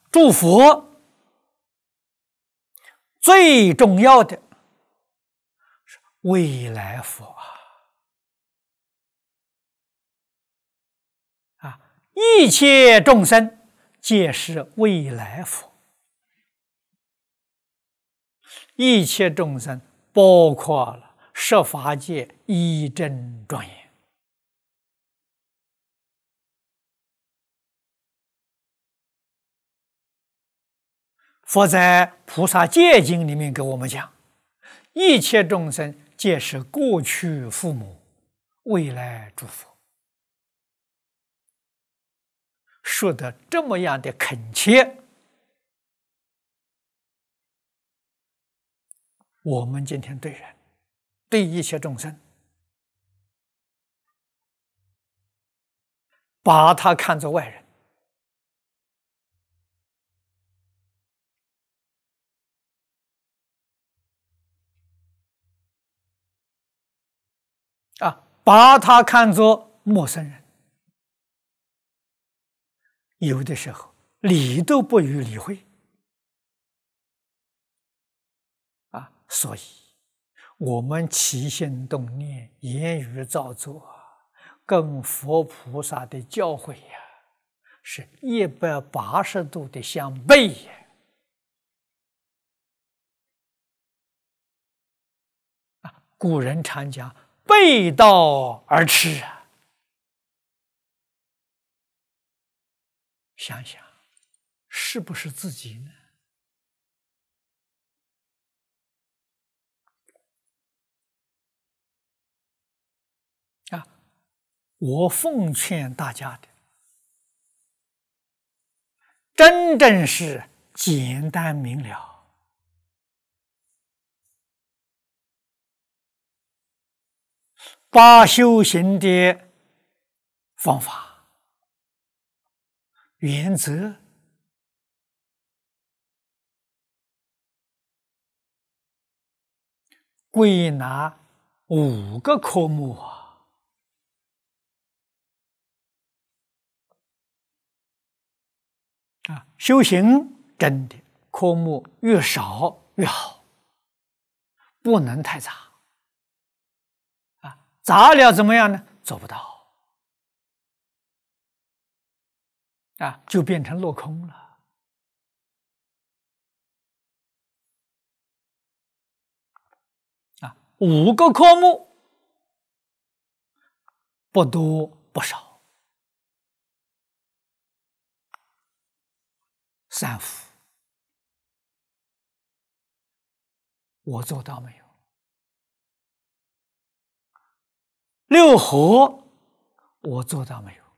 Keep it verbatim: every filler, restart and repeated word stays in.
诸佛最重要的是未来佛啊！啊，一切众生皆是未来佛，一切众生包括了十法界一真庄严。佛在《菩萨戒经》里面给我们讲，一切众生皆是过去父母，未来诸佛，说的这么样的恳切，我们今天对人，对一切众生，把他看作外人，啊，把他看作陌生人，有的时候理都不予理会，啊，所以我们起心动念、言语造作，跟佛菩萨的教诲呀，是一百八十度的相悖呀！啊，古人常讲背道而驰啊！想想，是不是自己呢？啊，我奉劝大家的，真正是简单明了，把修行的方法、原则归纳五个科目啊，啊，修行真的科目越少越好，不能太杂。啊，杂了怎么样呢？做不到，啊，就变成落空了。啊，五个科目不多不少，三福我做到没有？六合我做到没有？